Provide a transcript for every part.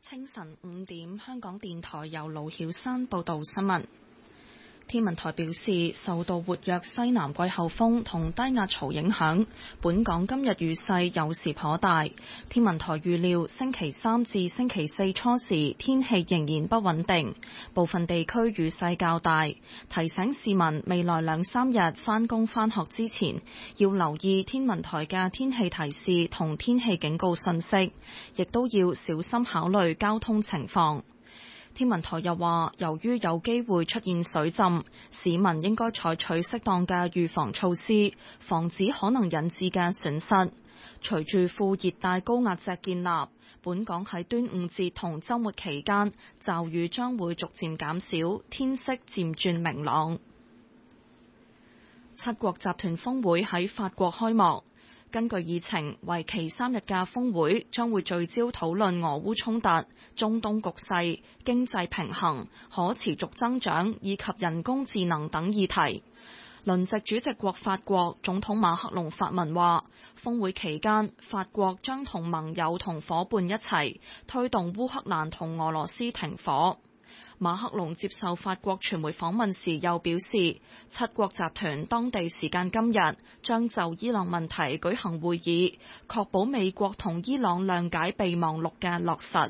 清晨5點，香港電台由盧曉珊報道新聞。天文台表示，受到活躍西南季候風同低壓槽影響，本港今日雨勢有時頗大。天文台預料星期3至星期4初時天氣仍然不穩定，部分地區雨勢較大。提醒市民未來2-3日返工返學之前，要留意天文台嘅天氣提示同天氣警告信息，亦都要小心考慮交通情況。天文台又話，由於有機會出現水浸，市民應該採取適當嘅預防措施，防止可能引致嘅損失。隨住副熱帶高壓脊建立，本港喺端午節同週末期間，驟雨將會逐漸減少，天色漸轉明朗。七國集團峰會喺法國開幕。根據議程，為期3日嘅峰會將會聚焦討論俄烏衝突、中東局勢、經濟平衡、可持續增長以及人工智能等議題。輪值主席國法國總統馬克龍發文話，峰會期間，法國將同盟友同夥伴一齊推動烏克蘭同俄羅斯停火。馬克龍接受法國傳媒訪問時又表示，七國集團當地時間今日將就伊朗問題舉行會議，確保美國同伊朗諒解備忘錄嘅落實。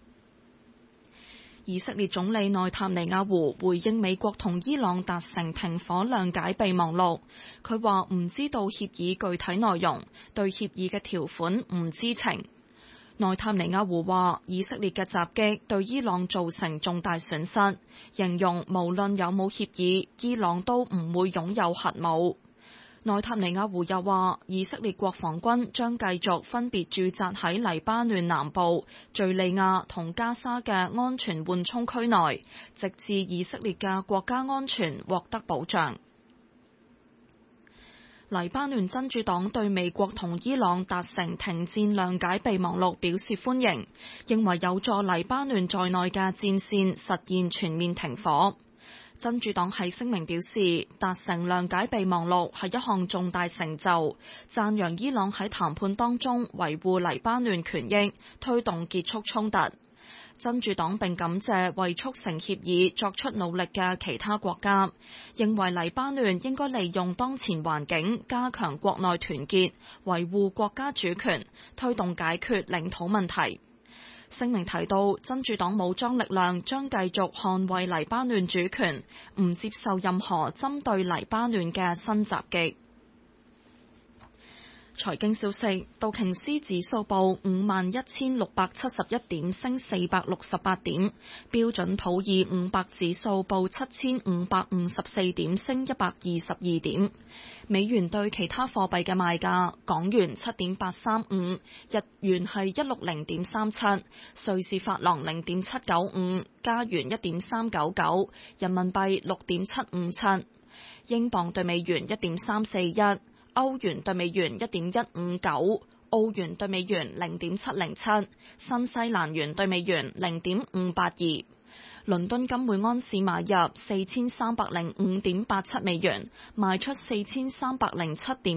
以色列總理內塔尼亞胡回應美國同伊朗達成停火諒解備忘錄，佢話唔知道協議具體內容，對協議嘅條款唔知情。內塔尼亞胡話，以色列嘅襲擊對伊朗造成重大損失，形容無論有冇協議，伊朗都唔會擁有核武。內塔尼亞胡又話，以色列國防軍將繼續分別駐紮喺黎巴嫩南部、敘利亞同加沙嘅安全緩衝區內，直至以色列嘅國家安全獲得保障。黎巴嫩真主黨對美國同伊朗達成停戰諒解備忘錄表示歡迎，認為有助黎巴嫩在內嘅戰線實現全面停火。真主黨喺聲明表示，達成諒解備忘錄係一項重大成就，讚揚伊朗喺談判當中維護黎巴嫩權益，推動結束衝突。真主黨並感謝為促成協議作出努力嘅其他國家，認為黎巴嫩應該利用當前環境加強國內團結，維護國家主權，推動解決領土問題。聲明提到，真主黨武裝力量將繼續捍衛黎巴嫩主權，唔接受任何針對黎巴嫩嘅新襲擊。財經消息，道瓊斯指數報51,671點，升468點；標準普爾500指數報7,554點，升122點。美元對其他貨幣嘅賣價：港元7.835，日元係160.37，瑞士法郎0.795，加元1.399，人民幣6.757，英鎊對美元1.341。歐元對美元1.159，澳元對美元0.707，新西蘭元對美元0.582。倫敦金每安士買入4305.87美元，賣出4307.